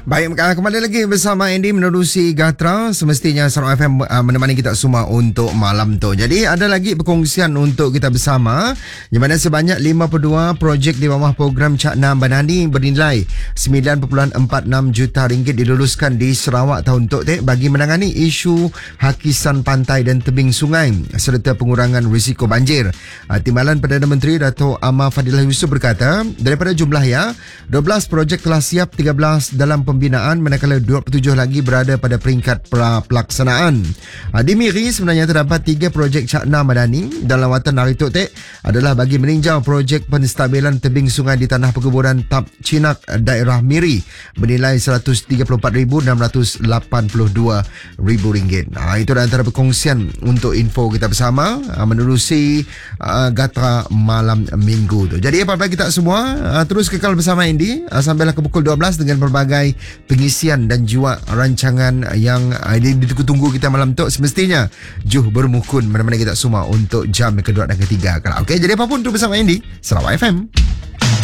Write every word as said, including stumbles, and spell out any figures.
Baik, kembali lagi bersama Andy menerusi Gatra. Semestinya Sarawak F M uh, menemani kita semua untuk malam tu. Jadi ada lagi perkongsian untuk kita bersama, di mana sebanyak lima puluh dua projek di bawah program Cak Nam Banani bernilai sembilan perpuluhan empat enam juta ringgit diluluskan di Sarawak tahun Tok Tek bagi menangani isu hakisan pantai dan tebing sungai serta pengurangan risiko banjir. Uh, Timbalan Perdana Menteri Dato' Amar Fadilah Yusof berkata, daripada jumlah ya, dua belas projek telah siap, tiga belas dalam pembinaan, manakala dua puluh tujuh lagi berada pada peringkat pra pelaksanaan. Di Miri sebenarnya terdapat tiga projek Cak Nam Madani dalam lawatan hari Tok Tek adalah bagi meninjau projek penstabilan tebing sungai di tanah perkuburan Tap Cinak daerah Miri bernilai seratus tiga puluh empat ribu enam ratus lapan puluh dua ribu ringgit. Nah, itu antara perkongsian untuk info kita bersama menerusi uh, Gatra malam minggu tu. Jadi apa-apa kita semua uh, terus kekal bersama Andy uh, sampailah ke pukul dua belas dengan berbagai pengisian dan juga rancangan yang uh, ditunggu kita malam tu. Semestinya Juh bermukun mana-mana kita semua untuk jam kedua dan ketiga. Okey, jadi apapun tu bersama Andy, Sarawak F M.